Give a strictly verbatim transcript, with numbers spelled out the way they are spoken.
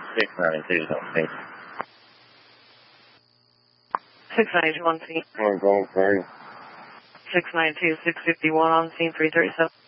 six ninety-two is on scene. six ninety-two on scene. One Golf three. six ninety-two, six fifty-one on scene, three thirty-seven.